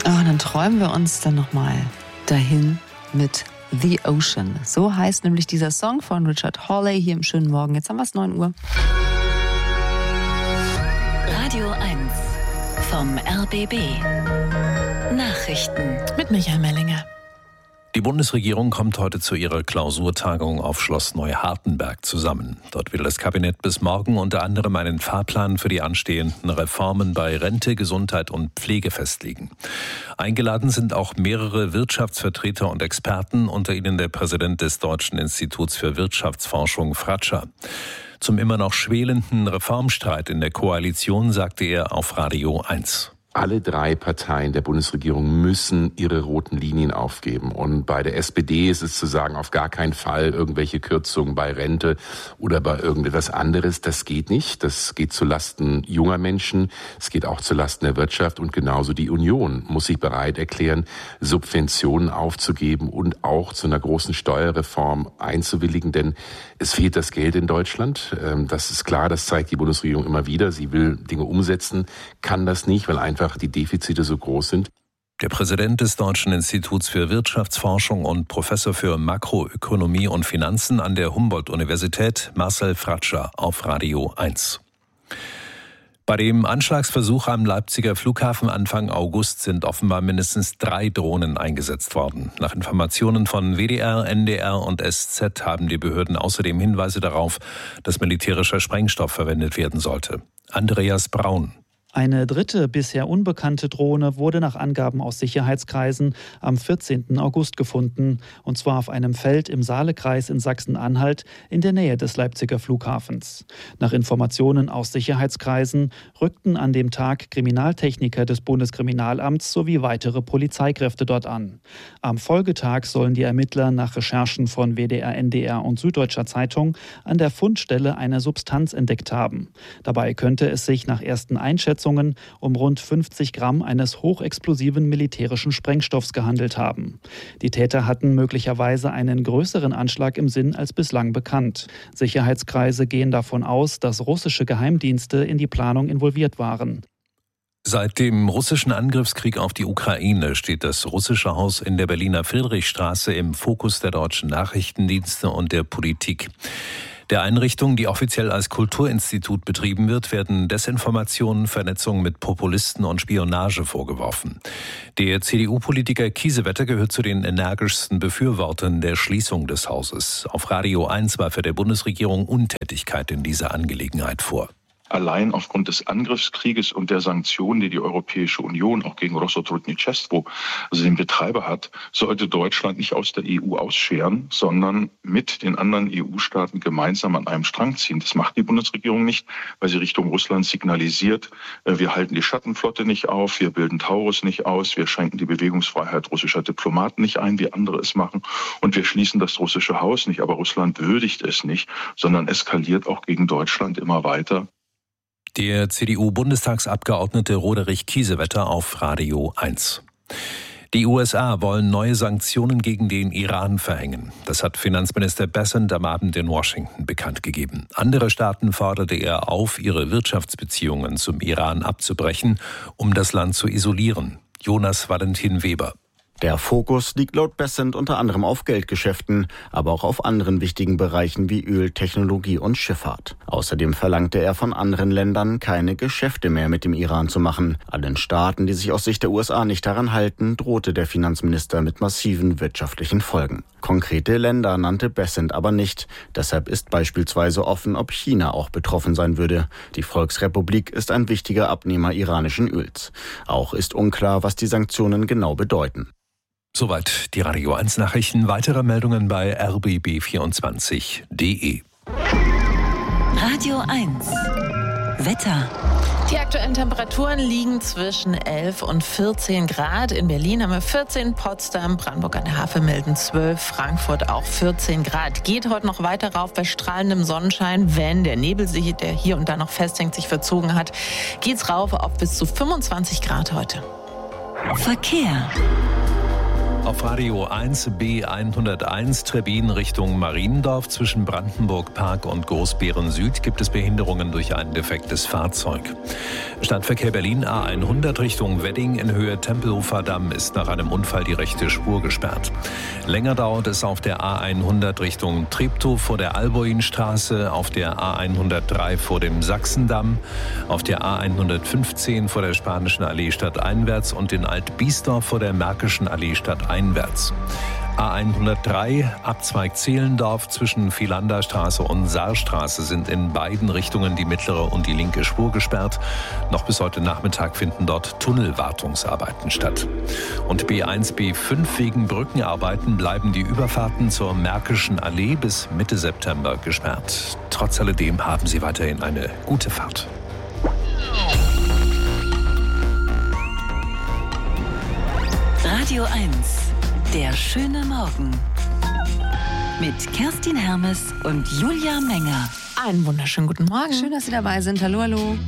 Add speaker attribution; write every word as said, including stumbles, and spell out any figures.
Speaker 1: Oh, und dann träumen wir uns dann nochmal dahin mit The Ocean. So heißt nämlich dieser Song von Richard Hawley hier im schönen Morgen. Jetzt haben wir es neun Uhr.
Speaker 2: Radio eins vom R B B. Nachrichten
Speaker 3: mit Michael Mellinger.
Speaker 4: Die Bundesregierung kommt heute zu ihrer Klausurtagung auf Schloss Neuhartenberg zusammen. Dort will das Kabinett bis morgen unter anderem einen Fahrplan für die anstehenden Reformen bei Rente, Gesundheit und Pflege festlegen. Eingeladen sind auch mehrere Wirtschaftsvertreter und Experten, unter ihnen der Präsident des Deutschen Instituts für Wirtschaftsforschung, Fratscher. Zum immer noch schwelenden Reformstreit in der Koalition sagte er auf Radio eins.
Speaker 5: Alle drei Parteien der Bundesregierung müssen ihre roten Linien aufgeben. Und bei der S P D ist es zu sagen, auf gar keinen Fall irgendwelche Kürzungen bei Rente oder bei irgendetwas anderes. Das geht nicht. Das geht zulasten junger Menschen. Es geht auch zulasten der Wirtschaft. Und genauso die Union muss sich bereit erklären, Subventionen aufzugeben und auch zu einer großen Steuerreform einzuwilligen. Denn es fehlt das Geld in Deutschland. Das ist klar, das zeigt die Bundesregierung immer wieder. Sie will Dinge umsetzen, kann das nicht, weil einfach die Defizite so groß sind.
Speaker 4: Der Präsident des Deutschen Instituts für Wirtschaftsforschung und Professor für Makroökonomie und Finanzen an der Humboldt-Universität, Marcel Fratscher, auf Radio eins. Bei dem Anschlagsversuch am Leipziger Flughafen Anfang August sind offenbar mindestens drei Drohnen eingesetzt worden. Nach Informationen von W D R, N D R und S Z haben die Behörden außerdem Hinweise darauf, dass militärischer Sprengstoff verwendet werden sollte. Andreas Braun.
Speaker 6: Eine dritte, bisher unbekannte Drohne wurde nach Angaben aus Sicherheitskreisen am vierzehnten August gefunden, und zwar auf einem Feld im Saalekreis in Sachsen-Anhalt in der Nähe des Leipziger Flughafens. Nach Informationen aus Sicherheitskreisen rückten an dem Tag Kriminaltechniker des Bundeskriminalamts sowie weitere Polizeikräfte dort an. Am Folgetag sollen die Ermittler nach Recherchen von W D R, N D R und Süddeutscher Zeitung an der Fundstelle eine Substanz entdeckt haben. Dabei könnte es sich nach ersten Einschätzungen um rund fünfzig Gramm eines hochexplosiven militärischen Sprengstoffs gehandelt haben. Die Täter hatten möglicherweise einen größeren Anschlag im Sinn als bislang bekannt. Sicherheitskreise gehen davon aus, dass russische Geheimdienste in die Planung involviert waren.
Speaker 4: Seit dem russischen Angriffskrieg auf die Ukraine steht das russische Haus in der Berliner Friedrichstraße im Fokus der deutschen Nachrichtendienste und der Politik. Der Einrichtung, die offiziell als Kulturinstitut betrieben wird, werden Desinformationen, Vernetzung mit Populisten und Spionage vorgeworfen. Der C D U-Politiker Kiesewetter gehört zu den energischsten Befürwortern der Schließung des Hauses. Auf Radio eins warf er der Bundesregierung Untätigkeit in dieser Angelegenheit vor.
Speaker 7: Allein aufgrund des Angriffskrieges und der Sanktionen, die die Europäische Union auch gegen Rosotrudniczestwo, also den Betreiber hat, sollte Deutschland nicht aus der E U ausscheren, sondern mit den anderen E U-Staaten gemeinsam an einem Strang ziehen. Das macht die Bundesregierung nicht, weil sie Richtung Russland signalisiert, wir halten die Schattenflotte nicht auf, wir bilden Taurus nicht aus, wir schränken die Bewegungsfreiheit russischer Diplomaten nicht ein, wie andere es machen, und wir schließen das russische Haus nicht. Aber Russland würdigt es nicht, sondern eskaliert auch gegen Deutschland immer weiter.
Speaker 4: Der C D U-Bundestagsabgeordnete Roderich Kiesewetter auf Radio eins. Die U S A wollen neue Sanktionen gegen den Iran verhängen. Das hat Finanzminister Bessent am Abend in Washington bekannt gegeben. Andere Staaten forderte er auf, ihre Wirtschaftsbeziehungen zum Iran abzubrechen, um das Land zu isolieren. Jonas Valentin Weber.
Speaker 8: Der Fokus liegt laut Bessent unter anderem auf Geldgeschäften, aber auch auf anderen wichtigen Bereichen wie Öl, Technologie und Schifffahrt. Außerdem verlangte er von anderen Ländern, keine Geschäfte mehr mit dem Iran zu machen. Allen Staaten, die sich aus Sicht der U S A nicht daran halten, drohte der Finanzminister mit massiven wirtschaftlichen Folgen. Konkrete Länder nannte Bessent aber nicht. Deshalb ist beispielsweise offen, ob China auch betroffen sein würde. Die Volksrepublik ist ein wichtiger Abnehmer iranischen Öls. Auch ist unklar, was die Sanktionen genau bedeuten.
Speaker 4: Soweit die Radio eins Nachrichten. Weitere Meldungen bei r b b vierundzwanzig punkt d e.
Speaker 2: Radio eins Wetter.
Speaker 3: Die aktuellen Temperaturen liegen zwischen elf und vierzehn Grad. In Berlin haben wir vierzehn, Potsdam, Brandenburg an der Havel melden zwölf, Frankfurt auch vierzehn Grad. Geht heute noch weiter rauf bei strahlendem Sonnenschein. Wenn der Nebel sich, der hier und da noch festhängt, sich verzogen hat, geht's rauf auf bis zu fünfundzwanzig Grad heute.
Speaker 2: Verkehr.
Speaker 4: Auf Radio eins B hunderteins Trebbin Richtung Mariendorf zwischen Brandenburg Park und Großbeeren Süd gibt es Behinderungen durch ein defektes Fahrzeug. Stadtverkehr Berlin A hundert Richtung Wedding in Höhe Tempelhofer Damm ist nach einem Unfall die rechte Spur gesperrt. Länger dauert es auf der A hundert Richtung Treptow vor der Alboinstraße, auf der A hundertdrei vor dem Sachsendamm, auf der A hundertfünfzehn vor der Spanischen Allee stadteinwärts und in Alt-Biesdorf vor der Märkischen Allee stadteinwärts. A hundertdrei, Abzweig Zehlendorf zwischen Vilanderstraße und Saarstraße sind in beiden Richtungen die mittlere und die linke Spur gesperrt. Noch bis heute Nachmittag finden dort Tunnelwartungsarbeiten statt. Und B eins B fünf wegen Brückenarbeiten bleiben die Überfahrten zur Märkischen Allee bis Mitte September gesperrt. Trotz alledem haben Sie weiterhin eine gute Fahrt.
Speaker 2: Radio eins, der schöne Morgen. Mit Kerstin Hermes und Julia Menger.
Speaker 3: Einen wunderschönen guten Morgen.
Speaker 1: Schön, dass Sie dabei sind. Hallo, hallo.